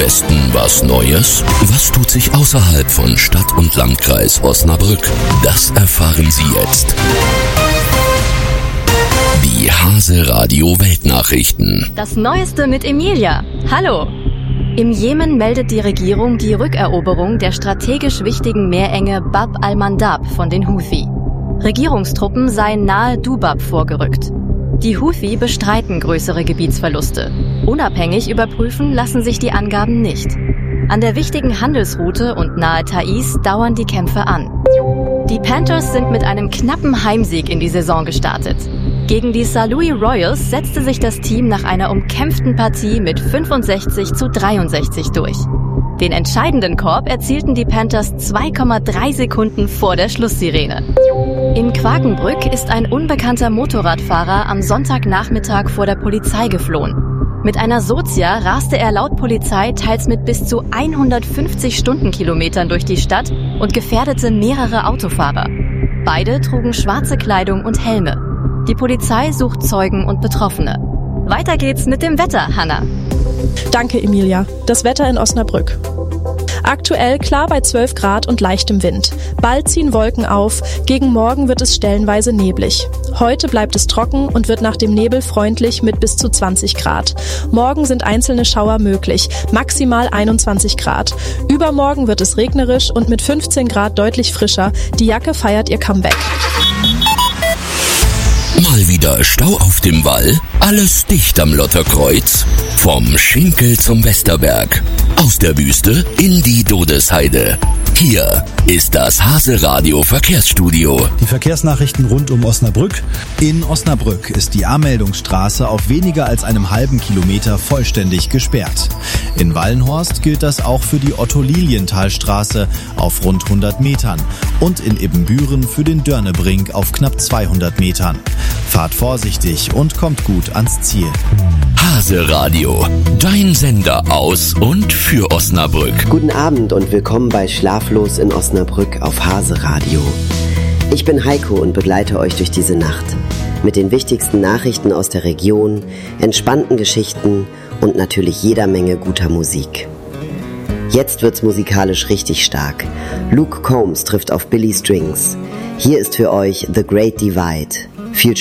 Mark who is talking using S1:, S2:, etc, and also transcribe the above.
S1: Westen was Neues? Was tut sich außerhalb von Stadt und Landkreis Osnabrück? Das erfahren Sie jetzt. Die Hase Radio Weltnachrichten.
S2: Das Neueste mit Emilia. Hallo. Im Jemen meldet die Regierung die Rückeroberung der strategisch wichtigen Meerenge Bab al-Mandab von den Houthi. Regierungstruppen seien nahe Dubab vorgerückt. Die Houthi bestreiten größere Gebietsverluste. Unabhängig überprüfen lassen sich die Angaben nicht. An der wichtigen Handelsroute und nahe Taiz dauern die Kämpfe an. Die Panthers sind mit einem knappen Heimsieg in die Saison gestartet. Gegen die St. Louis Royals setzte sich das Team nach einer umkämpften Partie mit 65-63 durch. Den entscheidenden Korb erzielten die Panthers 2,3 Sekunden vor der Schlusssirene. In Quakenbrück ist ein unbekannter Motorradfahrer am Sonntagnachmittag vor der Polizei geflohen. Mit einer Sozia raste er laut Polizei teils mit bis zu 150 Stundenkilometern durch die Stadt und gefährdete mehrere Autofahrer. Beide trugen schwarze Kleidung und Helme. Die Polizei sucht Zeugen und Betroffene. Weiter geht's mit dem Wetter, Hanna.
S3: Danke, Emilia. Das Wetter in Osnabrück. Aktuell klar bei 12 Grad und leichtem Wind. Bald ziehen Wolken auf, gegen Morgen wird es stellenweise neblig. Heute bleibt es trocken und wird nach dem Nebel freundlich mit bis zu 20 Grad. Morgen sind einzelne Schauer möglich, maximal 21 Grad. Übermorgen wird es regnerisch und mit 15 Grad deutlich frischer. Die Jacke feiert ihr Comeback.
S1: Mal wieder Stau auf dem Wall, alles dicht am Lotterkreuz. Vom Schinkel zum Westerberg, aus der Wüste in die Dodesheide. Hier ist das Hase Radio Verkehrsstudio.
S4: Die Verkehrsnachrichten rund um Osnabrück. In Osnabrück ist die A-Meldungsstraße auf weniger als einem halben Kilometer vollständig gesperrt. In Wallenhorst gilt das auch für die Otto-Lilienthal-Straße auf rund 100 Metern und in Ibbenbüren für den Dörnebrink auf knapp 200 Metern. Fahrt vorsichtig und kommt gut ans Ziel.
S1: Hase Radio, dein Sender aus und für Osnabrück.
S5: Guten Abend und willkommen bei Schlaflos in Osnabrück auf Hase Radio. Ich bin Heiko und begleite euch durch diese Nacht mit den wichtigsten Nachrichten aus der Region, entspannten Geschichten und natürlich jeder Menge guter Musik. Jetzt wird's musikalisch richtig stark. Luke Combs trifft auf Billy Strings. Hier ist für euch The Great Divide. Viel Spaß.